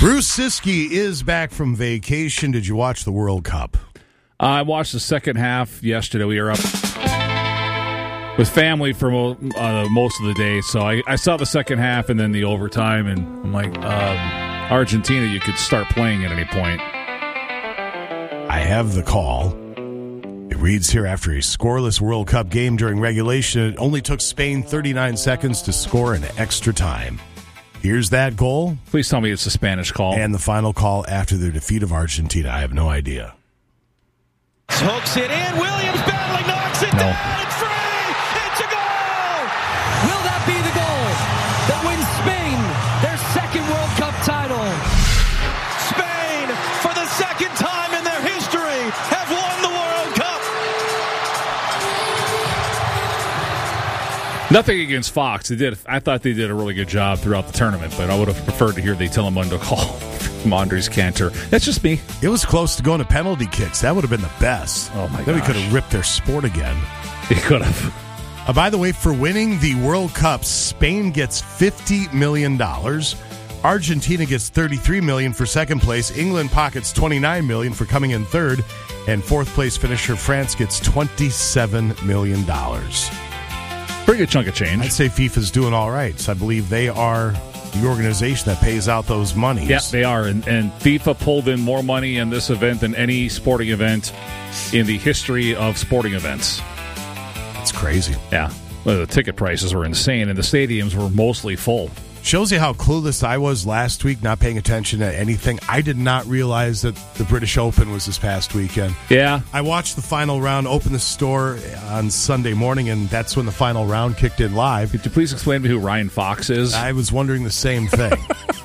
Bruce Siskey is back from vacation. Did you watch the World Cup? I watched the second half yesterday. We were up with family for most of the day, so I saw the second half and then the overtime, and I'm like, Argentina, you could start playing at any point. I have the call. It reads here, after a scoreless World Cup game during regulation, it only took Spain 39 seconds to score in extra time. Here's that goal. Please tell me it's a Spanish call. And the final call after their defeat of Argentina. I have no idea. Hooks it in. Williams battling, knocks it down. It's free. It's a goal. Will that be the goal that wins Spain their second World Cup title? Spain, for the second time in their history, have won the World Cup. Nothing against Fox. I thought they did a really good job throughout the tournament, but I would have preferred to hear the Telemundo call from Andres Cantor. That's just me. It was close to going to penalty kicks. That would have been the best. Oh, my Then gosh. we could have ripped their sport again. They could have. By the way, for winning the World Cup, Spain gets $50 million. Argentina gets $33 million for second place. England pockets $29 million for coming in third. And fourth place finisher France gets $27 million. Pretty good chunk of change. I'd say FIFA's doing all right. So I believe they are the organization that pays out those monies. Yeah, they are. And FIFA pulled in more money in this event than any sporting event in the history of sporting events. It's crazy. Yeah. Well, the ticket prices were insane, and the stadiums were mostly full. Shows you how clueless I was last week, not paying attention to anything. I did not realize that the British Open was this past weekend. Yeah. I watched the final round, opened the store on Sunday morning, and that's when the final round kicked in live. Could you please explain to me who Ryan Fox is? I was wondering the same thing.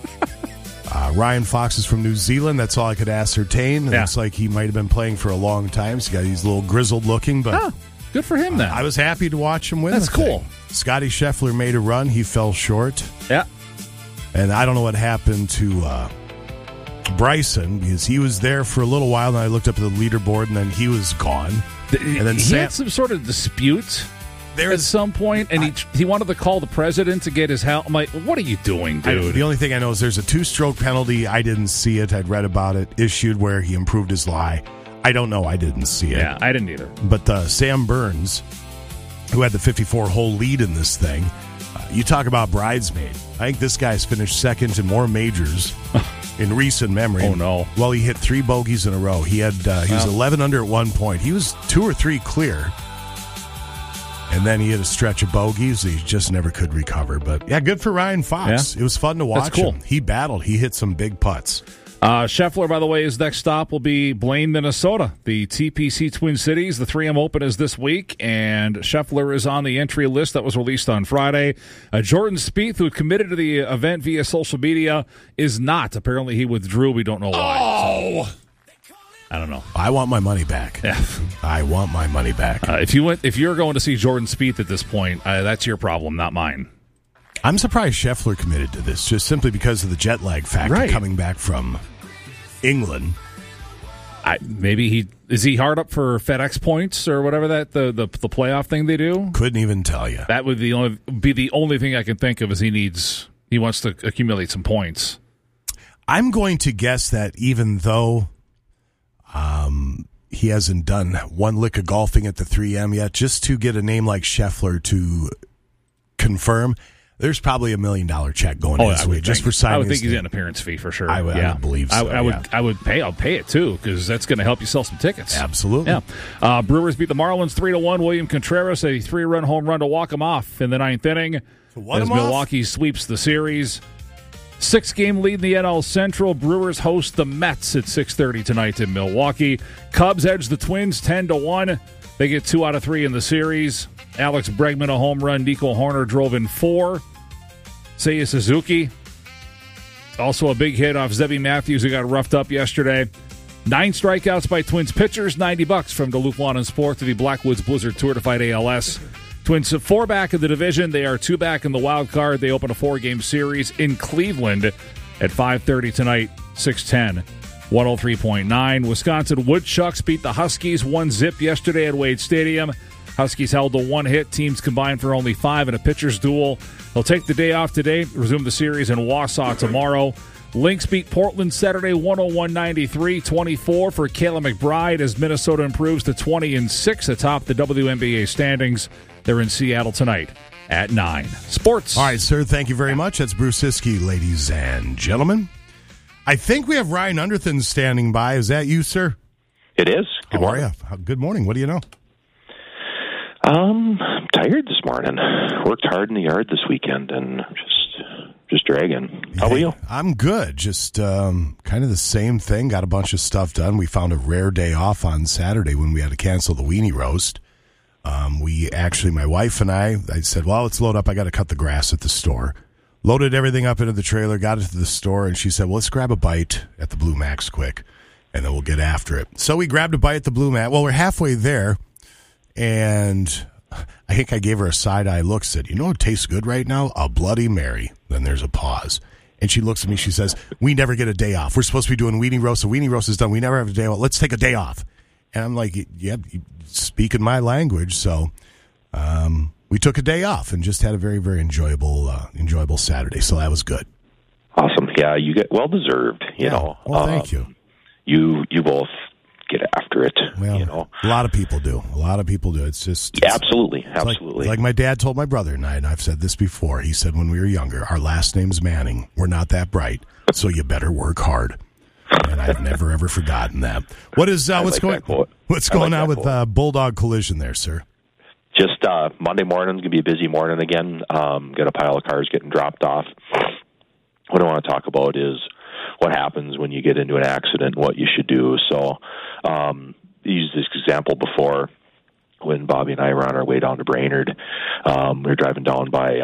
Ryan Fox is from New Zealand. That's all I could ascertain. And Looks like he might have been playing for a long time. He's got these little grizzled looking, but... Oh, good for him, then. I was happy to watch him win. That's the thing. cool. Scotty Scheffler made a run. He fell short. Yeah. And I don't know what happened to Bryson, because he was there for a little while, and I looked up at the leaderboard, and then he was gone. And then he had some sort of dispute at some point, and he wanted to call the president to get his help. I'm like, what are you doing, dude? The only thing I know is there's a 2-stroke penalty. I didn't see it. I'd read about it. Issued where he improved his lie. I don't know. I didn't see it. Yeah, I didn't either. But Sam Burns, who had the 54-hole lead in this thing, you talk about bridesmaid. I think this guy's finished second in more majors in recent memory. Oh, no. Well, he hit 3 bogeys in a row. He was 11 under at one point. He was 2 or 3 clear. And then he hit a stretch of bogeys. He just never could recover. But, yeah, good for Ryan Fox. Yeah. It was fun to watch. That's cool. him. He battled. He hit some big putts. Scheffler, by the way, his next stop will be Blaine, Minnesota. The TPC Twin Cities, the 3M Open is this week, and Scheffler is on the entry list that was released on Friday. Jordan Spieth, who committed to the event via social media, is not. Apparently he withdrew. We don't know why. Oh! So, I don't know. I want my money back. Yeah. I want my money back. If you're going to see Jordan Spieth at this point, that's your problem, not mine. I'm surprised Scheffler committed to this, just simply because of the jet lag factor coming back from England. Maybe is he hard up for FedEx points or whatever that the playoff thing they do? Couldn't even tell you. That would be the only thing I can think of is he wants to accumulate some points. I'm going to guess that even though he hasn't done one lick of golfing at the 3M yet, just to get a name like Scheffler to confirm, there's probably $1 million check going his way just for signing. I would think his he's name. getting an appearance fee for sure. I would believe so. I would pay. I'll pay it too because that's going to help you sell some tickets. Absolutely. Yeah. Brewers beat the Marlins 3-1. William Contreras a 3-run home run to walk them off in the 9th inning as Milwaukee sweeps the series. 6-game lead in the NL Central. Brewers host the Mets at 6:30 tonight in Milwaukee. Cubs edge the Twins 10-1. They get 2 out of 3 in the series. Alex Bregman a home run. Nico Horner drove in 4. Seiya Suzuki also a big hit off Zebby Matthews, who got roughed up yesterday. 9 strikeouts by Twins pitchers. $90 from Duluth Lawn and Sport to the Blackwoods Blizzard Tour to fight ALS. Twins 4 back in the division. They are 2 back in the wild card. They open a 4-game series in Cleveland at 5:30 tonight. 6:10. 103.9. Wisconsin Woodchucks beat the Huskies 1-0 yesterday at Wade Stadium. Huskies held to 1 hit. Teams combined for only 5 in a pitcher's duel. They'll take the day off today, resume the series in Wausau tomorrow. Lynx beat Portland Saturday 101-93, 24 for Kayla McBride as Minnesota improves to 20-6 atop the WNBA standings. They're in Seattle tonight at 9. Sports. All right, sir. Thank you very much. That's Bruce Hiskey, ladies and gentlemen. I think we have Ryan Underthin standing by. Is that you, sir? It is. How are you? Good morning. What do you know? I'm tired this morning. Worked hard in the yard this weekend and just dragging. How about you? I'm good. Just kind of the same thing. Got a bunch of stuff done. We found a rare day off on Saturday when we had to cancel the weenie roast. We actually, my wife and I said, well, let's load up. I got to cut the grass at the store. Loaded everything up into the trailer, got it to the store, and she said, well, let's grab a bite at the Blue Max quick, and then we'll get after it. So we grabbed a bite at the Blue Max. Well, we're halfway there, and I think I gave her a side-eye look, said, you know what tastes good right now? A Bloody Mary. Then there's a pause. And she looks at me, she says, we never get a day off. We're supposed to be doing weenie roast. The weenie roast is done. We never have a day off. Let's take a day off. And I'm like, yeah, speaking my language. So we took a day off and just had a very, very enjoyable Saturday. So that was good. Awesome. Yeah, you get well-deserved, you know. Well, thank you. You both get after it, well, you know. A lot of people do. It's just... Absolutely. Like my dad told my brother and I, and I've said this before, he said when we were younger, our last name's Manning. We're not that bright, so you better work hard. And I've never, ever forgotten that. What's going on with Bulldog Collision there, sir? Just Monday morning's going to be a busy morning again. Got a pile of cars getting dropped off. What I want to talk about is what happens when you get into an accident and what you should do. So used this example before when Bobby and I were on our way down to Brainerd. We were driving down by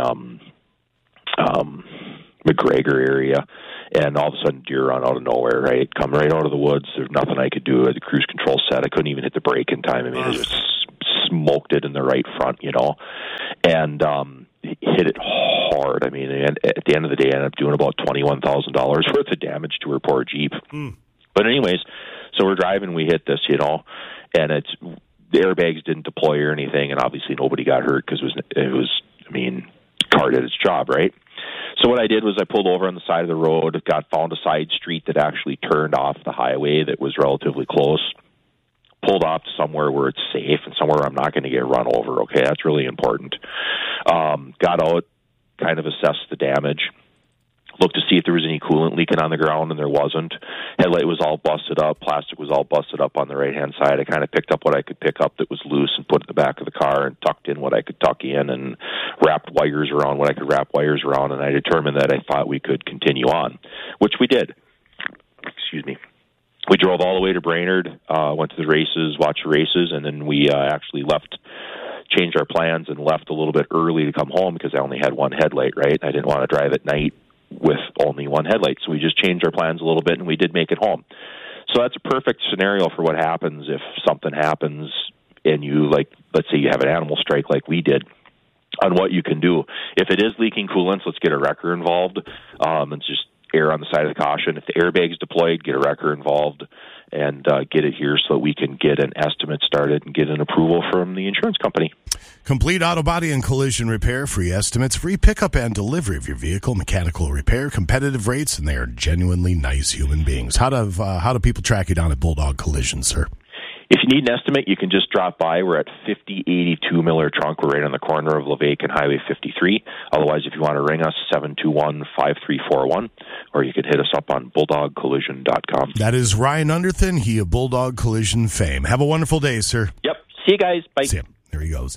McGregor area, and all of a sudden deer run out of nowhere, right? Come right out of the woods. There's nothing I could do. The cruise control set. I couldn't even hit the brake in time. I mean, it just smoked it in the right front, you know, and hit it hard. I mean, and at the end of the day, I ended up doing about $21,000 worth of damage to her poor Jeep. But anyways, so we're driving, we hit this, you know, and the airbags didn't deploy or anything, and obviously nobody got hurt because it was, I mean, car did its job, right? So what I did was I pulled over on the side of the road, found a side street that actually turned off the highway that was relatively close, pulled off to somewhere where it's safe and somewhere I'm not going to get run over, okay? That's really important. Got out, kind of assessed the damage, looked to see if there was any coolant leaking on the ground, and there wasn't. Headlight was all busted up. Plastic was all busted up on the right-hand side. I kind of picked up what I could pick up that was loose and put it in the back of the car and tucked in what I could tuck in and wrapped wires around what I could wrap wires around, and I determined that I thought we could continue on, which we did. Excuse me. We drove all the way to Brainerd, went to the races, watched the races, and then we actually changed our plans and left a little bit early to come home because I only had one headlight, right? I didn't want to drive at night with only one headlight. So we just changed our plans a little bit, and we did make it home. So that's a perfect scenario for what happens if something happens and you, like, let's say you have an animal strike like we did, on what you can do. If it is leaking coolant, let's get a wrecker involved and just err on the side of the caution. If the airbag's deployed, get a wrecker involved and get it here so that we can get an estimate started and get an approval from the insurance company. Complete auto body and collision repair, free estimates, free pickup and delivery of your vehicle, mechanical repair, competitive rates, and they are genuinely nice human beings. How do people track you down at Bulldog Collision, sir? If you need an estimate, you can just drop by. We're at 5082 Miller Trunk. We're right on the corner of Levake and Highway 53. Otherwise, if you want to ring us, 721-5341, or you can hit us up on bulldogcollision.com. That is Ryan Underthin, he of Bulldog Collision fame. Have a wonderful day, sir. Yep. See you guys. Bye. See you. There he goes.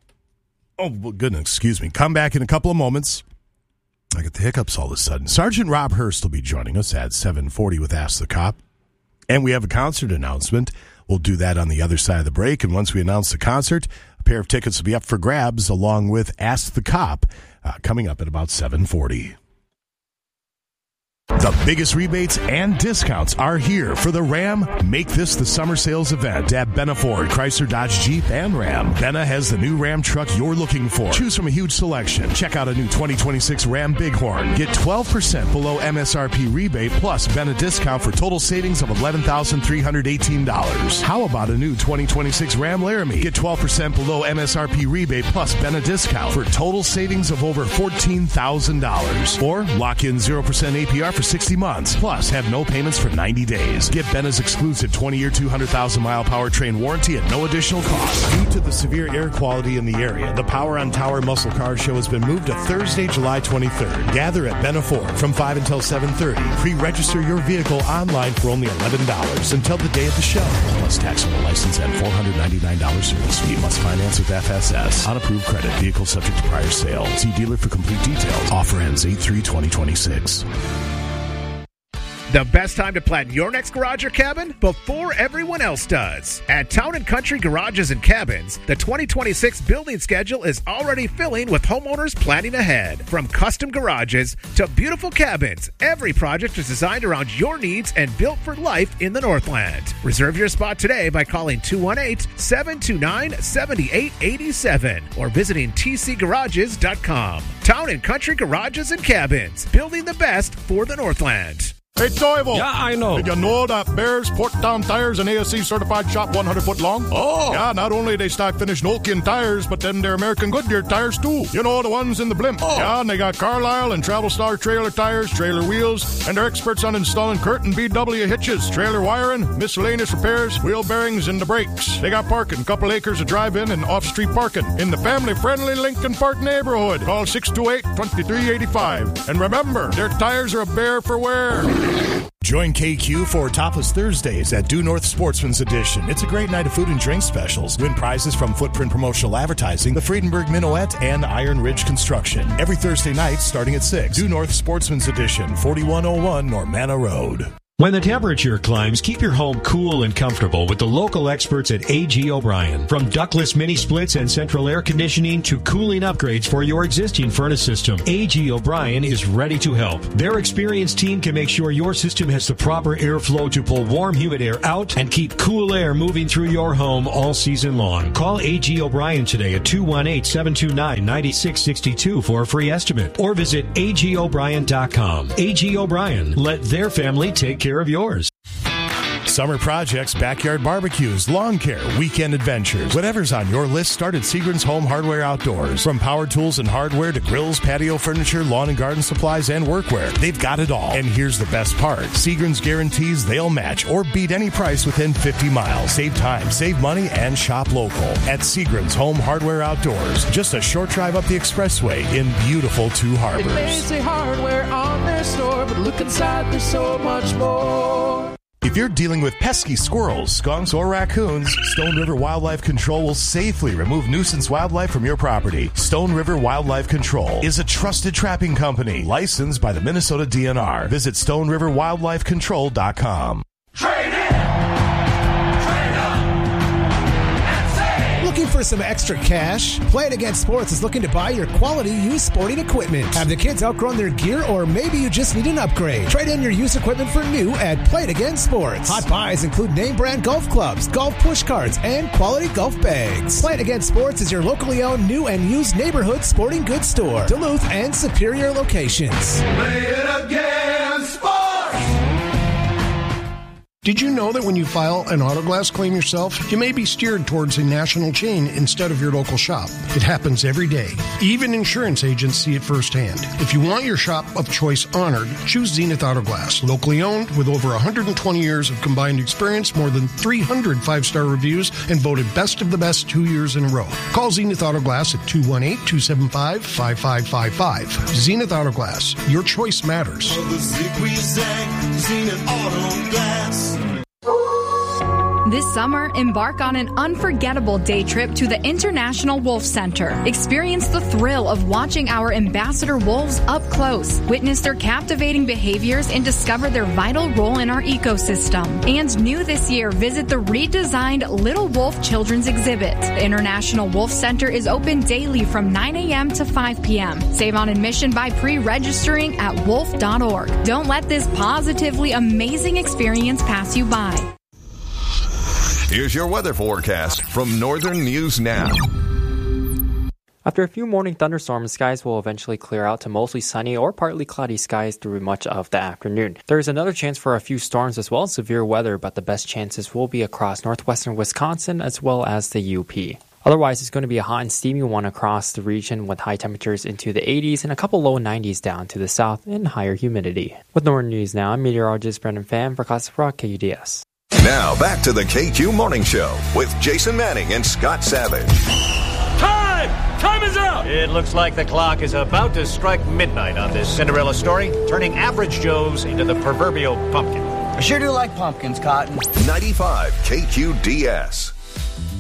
Oh, well, goodness, excuse me. Come back in a couple of moments. I get the hiccups all of a sudden. Sergeant Rob Hurst will be joining us at 7:40 with Ask the Cop. And we have a concert announcement. We'll do that on the other side of the break. And once we announce the concert, a pair of tickets will be up for grabs along with Ask the Cop coming up at about 7:40. The biggest rebates and discounts are here for the Ram Make This the Summer Sales event at Benna Ford, Chrysler, Dodge, Jeep, and Ram. Benna has the new Ram truck you're looking for. Choose from a huge selection. Check out a new 2026 Ram Bighorn. Get 12% below MSRP rebate plus Benna discount for total savings of $11,318. How about a new 2026 Ram Laramie? Get 12% below MSRP rebate plus Benna discount for total savings of over $14,000. Or lock in 0% APR for 60 months. Plus, have no payments for 90 days. Get Bena's exclusive 20-year, 200,000-mile powertrain warranty at no additional cost. Due to the severe air quality in the area, the Power on Tower Muscle Car Show has been moved to Thursday, July 23rd. Gather at Bena Ford from 5 until 7:30. Pre-register your vehicle online for only $11 until the day of the show. Plus taxable license and $499 service fee. Must finance with FSS. On approved credit. Vehicle subject to prior sale. See dealer for complete details. Offer ends 8/3/2026. The best time to plan your next garage or cabin? Before everyone else does. At Town & Country Garages and Cabins, the 2026 building schedule is already filling with homeowners planning ahead. From custom garages to beautiful cabins, every project is designed around your needs and built for life in the Northland. Reserve your spot today by calling 218-729-7887 or visiting tcgarages.com. Town & Country Garages and Cabins, building the best for the Northland. Hey, Toivo. Yeah, I know. Did you know that Bears Portdown Tires and ASC certified shop 100 foot long? Oh. Yeah, not only they stock finished Nokian tires, but then they're American Goodyear tires too. You know, the ones in the blimp. Oh. Yeah, and they got Carlisle and Travel Star trailer tires, trailer wheels, and they're experts on installing Curtin BW hitches, trailer wiring, miscellaneous repairs, wheel bearings, and the brakes. They got parking, couple acres of drive-in and off-street parking in the family-friendly Lincoln Park neighborhood. Call 628-2385. And remember, their tires are a bear for wear. Join KQ for Topless Thursdays at Due North Sportsman's Edition. It's a great night of food and drink specials. Win prizes from Footprint Promotional Advertising, the Friedenberg Minuet, and Iron Ridge Construction. Every Thursday night starting at 6. Due North Sportsman's Edition, 4101 Normanna Road. When the temperature climbs, keep your home cool and comfortable with the local experts at A.G. O'Brien. From ductless mini splits and central air conditioning to cooling upgrades for your existing furnace system, A.G. O'Brien is ready to help. Their experienced team can make sure your system has the proper airflow to pull warm, humid air out and keep cool air moving through your home all season long. Call A.G. O'Brien today at 218-729-9662 for a free estimate or visit agobrien.com. A.G. O'Brien. Let their family take care of yours. Summer projects, backyard barbecues, lawn care, weekend adventures. Whatever's on your list, start at Seagram's Home Hardware Outdoors. From power tools and hardware to grills, patio furniture, lawn and garden supplies, and workwear, they've got it all. And here's the best part. Seagram's guarantees they'll match or beat any price within 50 miles. Save time, save money, and shop local. At Seagram's Home Hardware Outdoors. Just a short drive up the expressway in beautiful Two Harbors. It may say hardware on their store, but look inside, there's so much more. If you're dealing with pesky squirrels, skunks, or raccoons, Stone River Wildlife Control will safely remove nuisance wildlife from your property. Stone River Wildlife Control is a trusted trapping company licensed by the Minnesota DNR. Visit StoneRiverWildlifeControl.com. Trade in! Trade up! And save! Looking for some extra cash? Play It Against Sports is looking to buy your quality used sporting equipment. Have the kids outgrown their gear, or maybe you just need an upgrade? Trade in your used equipment for new at Play It Against Sports. Hot buys include name brand golf clubs, golf push carts, and quality golf bags. Play It Against Sports is your locally owned new and used neighborhood sporting goods store. Duluth and superior locations. Play it against sports! Did you know that when you file an Autoglass claim yourself, you may be steered towards a national chain instead of your local shop? It happens every day. Even insurance agents see it firsthand. If you want your shop of choice honored, choose Zenith Autoglass. Locally owned with over 120 years of combined experience, more than 300 five-star reviews, and voted best of the best 2 years in a row. Call Zenith Autoglass at 218-275-5555. Zenith Autoglass. Your choice matters. Zenith Autoglass. This summer, embark on an unforgettable day trip to the International Wolf Center. Experience the thrill of watching our ambassador wolves up close, witness their captivating behaviors, and discover their vital role in our ecosystem. And new this year, visit the redesigned Little Wolf Children's Exhibit. The International Wolf Center is open daily from 9 a.m. to 5 p.m. Save on admission by pre-registering at wolf.org. Don't let this positively amazing experience pass you by. Here's your weather forecast from Northern News Now. After a few morning thunderstorms, skies will eventually clear out to mostly sunny or partly cloudy skies through much of the afternoon. There is another chance for a few storms as well as severe weather, but the best chances will be across northwestern Wisconsin as well as the UP. Otherwise, it's going to be a hot and steamy one across the region with high temperatures into the 80s and a couple low 90s down to the south and higher humidity. With Northern News Now, I'm meteorologist Brendan Pham for Classic Rock KUDS. Now back to the KQ Morning Show with Jason Manning and Scott Savage. Time is up! It looks like the clock is about to strike midnight on this Cinderella story, turning average Joes into the proverbial pumpkin. I sure do like pumpkins, Cotton. 95 KQDS.